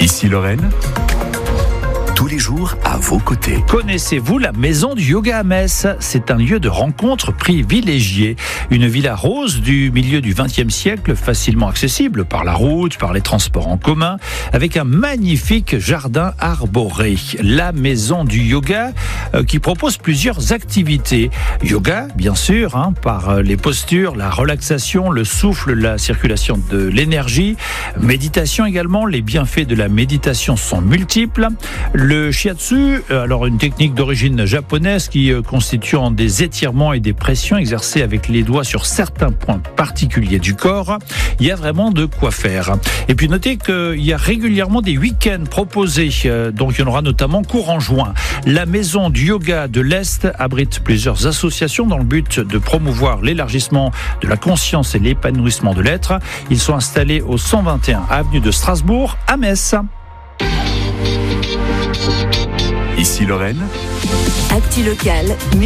Ici Lorraine, tous les jours à vos côtés. Connaissez-vous la Maison du Yoga à Metz? C'est un lieu de rencontre privilégié. Une villa rose du milieu du XXe siècle, facilement accessible par la route, par les transports en commun, avec un magnifique jardin arboré. La Maison du Yoga qui propose plusieurs activités. Yoga, bien sûr, par les postures, la relaxation, le souffle, la circulation de l'énergie. Méditation également, les bienfaits de la méditation sont multiples. Le shiatsu, alors une technique d'origine japonaise qui constitue des étirements et des pressions exercées avec les doigts sur certains points particuliers du corps. Il y a vraiment de quoi faire. Et puis notez qu'il y a régulièrement des week-ends proposés. Donc il y en aura notamment courant juin. La Maison du Yoga de l'Est abrite plusieurs associations dans le but de promouvoir l'élargissement de la conscience et l'épanouissement de l'être. Ils sont installés au 121 avenue de Strasbourg à Metz. Ici Lorraine, Actu Local,